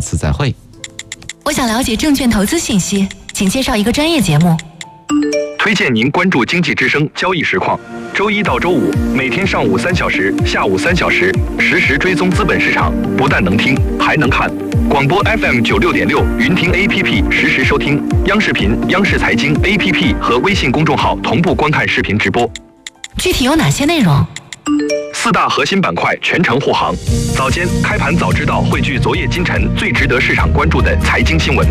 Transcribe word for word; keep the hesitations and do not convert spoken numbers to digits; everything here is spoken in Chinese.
次再会。 我想了解证券投资信息，请介绍一个专业节目。 推荐您关注经济之声交易实况，周一到周五每天上午三小时、下午三小时，实时追踪资本市场，不但能听，还能看。广播 F M 九六点六，云听 A P P 实时收听，央视频、央视财经 A P P 和微信公众号同步观看视频直播。 具体有哪些内容？ 四大核心板块全程护航。早间开盘早知道汇聚昨夜今晨最值得市场关注的财经新闻。